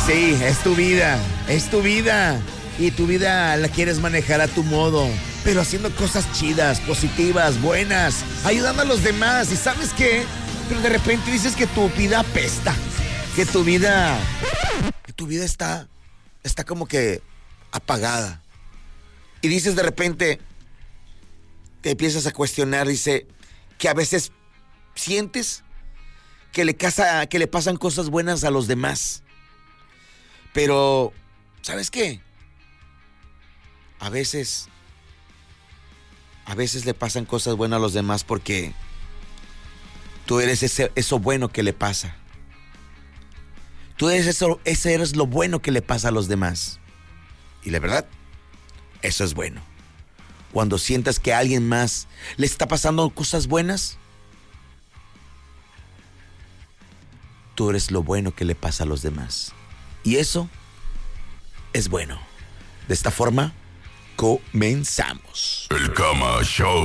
Sí, es tu vida. Y tu vida la quieres manejar a tu modo, pero haciendo cosas chidas, positivas, buenas, ayudando a los demás. ¿Y sabes qué? Pero de repente dices que tu vida apesta, que tu vida está como que apagada. Y dices de repente, te empiezas a cuestionar, dice, que a veces sientes que le pasan cosas buenas a los demás. Pero, ¿sabes qué? A veces le pasan cosas buenas a los demás porque tú eres eso bueno que le pasa. Tú eres ese eres lo bueno que le pasa a los demás. Y la verdad, eso es bueno. Cuando sientas que a alguien más le está pasando cosas buenas, tú eres lo bueno que le pasa a los demás. Y eso es bueno. De esta forma, comenzamos. El Cama Show.